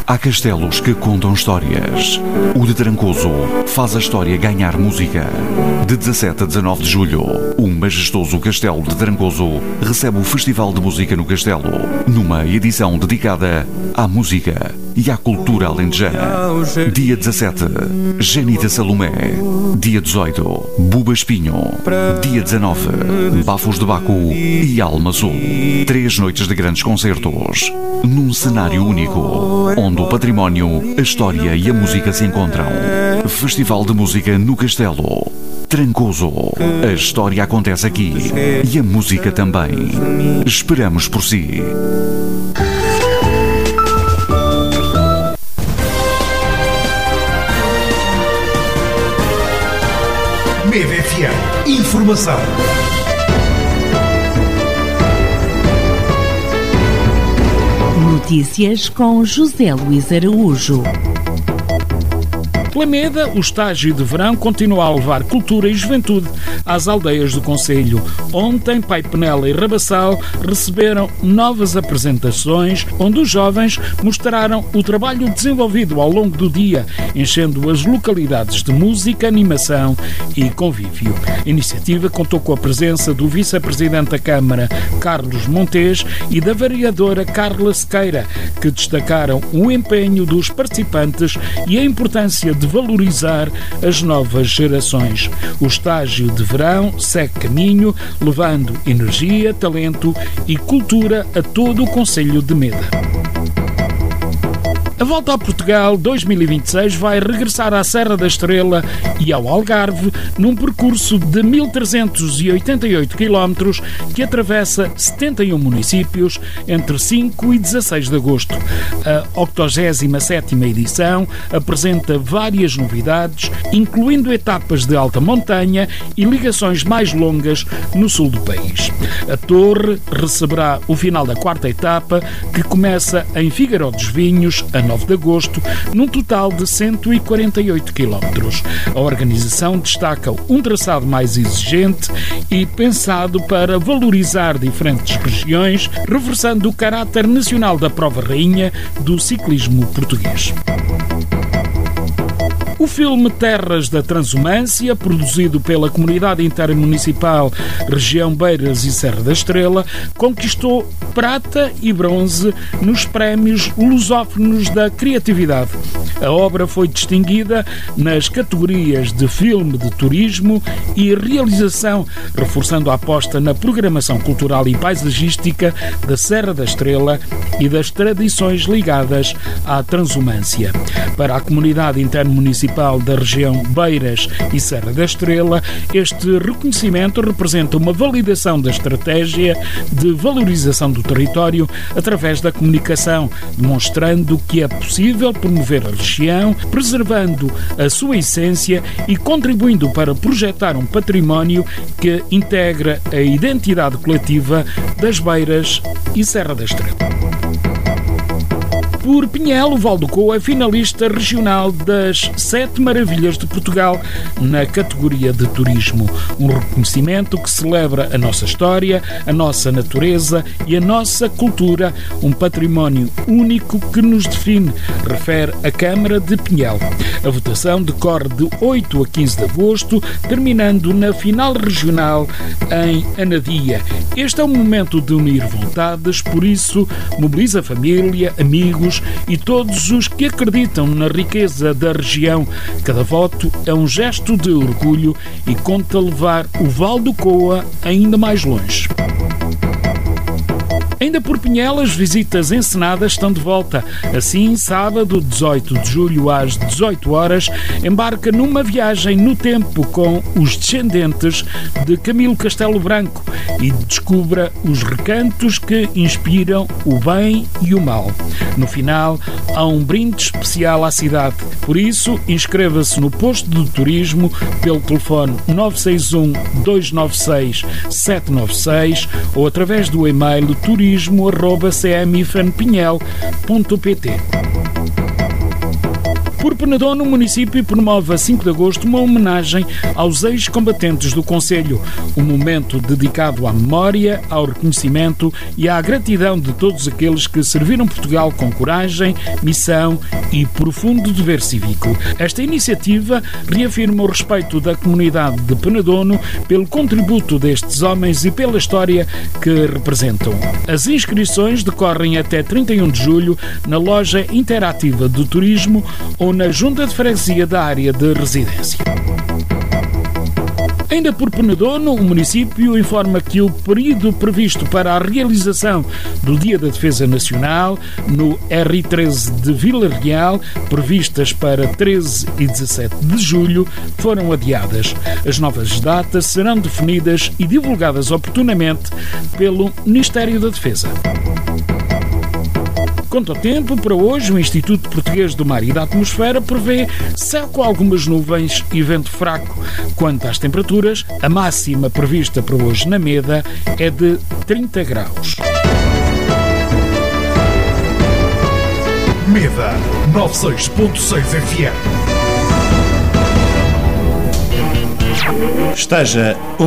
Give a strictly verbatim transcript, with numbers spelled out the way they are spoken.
Há castelos que contam histórias. O de Trancoso faz a história ganhar música. De dezassete a dezanove de julho, o majestoso Castelo de Trancoso recebe o Festival de Música no Castelo, numa edição dedicada à música e à cultura alentejana. Dia dezassete, Genita Salomé. Dia dezoito, Buba Espinho. Dia dezanove, Bafos de Baco e Alma Azul. Três noites de grandes concertos, num cenário único, onde o património, a história e a música se encontram. Festival de Música no Castelo. Trancoso. A história acontece aqui e a música também. Esperamos por si. Mega F M. Informação. Notícias com José Luís Araújo. Pela Meda, o estágio de verão continua a levar cultura e juventude às aldeias do concelho. Ontem, Pai Penela e Rabassal receberam novas apresentações, onde os jovens mostraram o trabalho desenvolvido ao longo do dia, enchendo as localidades de música, animação e convívio. A iniciativa contou com a presença do vice-presidente da Câmara, Carlos Montes, e da vereadora Carla Sequeira, que destacaram o empenho dos participantes e a importância de valorizar as novas gerações. O estágio de verão segue caminho, levando energia, talento e cultura a todo o concelho de Meda. A Volta a Portugal dois mil e vinte e seis vai regressar à Serra da Estrela e ao Algarve num percurso de mil trezentos e oitenta e oito quilómetros que atravessa setenta e um municípios entre cinco e dezasseis de agosto. A octogésima sétima edição apresenta várias novidades, incluindo etapas de alta montanha e ligações mais longas no sul do país. A Torre receberá o final da quarta etapa, que começa em Figueiró dos Vinhos, a nove de agosto, num total de cento e quarenta e oito quilómetros. A organização destaca um traçado mais exigente e pensado para valorizar diferentes regiões, reforçando o caráter nacional da prova rainha do ciclismo português. O filme Terras da Transumância, produzido pela Comunidade Intermunicipal Região Beiras e Serra da Estrela, conquistou prata e bronze nos prémios lusófonos da criatividade. A obra foi distinguida nas categorias de filme de turismo e realização, reforçando a aposta na programação cultural e paisagística da Serra da Estrela e das tradições ligadas à transumância. Para a Comunidade Intermunicipal da região Beiras e Serra da Estrela, este reconhecimento representa uma validação da estratégia de valorização do território através da comunicação, demonstrando que é possível promover a região, preservando a sua essência e contribuindo para projetar um património que integra a identidade coletiva das Beiras e Serra da Estrela. Por Pinhel, o Val do Coa é finalista regional das Sete Maravilhas de Portugal na categoria de turismo. Um reconhecimento que celebra a nossa história, a nossa natureza e a nossa cultura, um património único que nos define, refere a Câmara de Pinhel. A votação decorre de oito a quinze de agosto, terminando na final regional em Anadia. Este é um momento de unir vontades, por isso mobiliza a família, amigos e todos os que acreditam na riqueza da região. Cada voto é um gesto de orgulho e conta levar o Val do Coa ainda mais longe. Ainda por Pinhel, as visitas encenadas estão de volta. Assim, sábado, dezoito de julho, às dezoito horas, embarca numa viagem no tempo com os descendentes de Camilo Castelo Branco e descubra os recantos que inspiram o bem e o mal. No final, há um brinde especial à cidade. Por isso, inscreva-se no posto de turismo pelo telefone nove seis um, dois nove seis, sete nove seis ou através do e-mail turismo arroba c m i f n pinhel ponto p t. Por Penedono, o município promove a cinco de agosto uma homenagem aos ex-combatentes do concelho, um momento dedicado à memória, ao reconhecimento e à gratidão de todos aqueles que serviram Portugal com coragem, missão e profundo dever cívico. Esta iniciativa reafirma o respeito da comunidade de Penedono pelo contributo destes homens e pela história que representam. As inscrições decorrem até trinta e um de julho na loja interativa do turismo ou na junta de freguesia da área de residência. Ainda por Penedono, o município informa que o período previsto para a realização do Dia da Defesa Nacional no R treze de Vila Real, previstas para treze e dezassete de julho, foram adiadas. As novas datas serão definidas e divulgadas oportunamente pelo Ministério da Defesa. Quanto ao tempo, para hoje, o Instituto Português do Mar e da Atmosfera prevê céu com algumas nuvens e vento fraco. Quanto às temperaturas, a máxima prevista para hoje na Meda é de trinta graus. Meda noventa e seis ponto seis F M. Esteja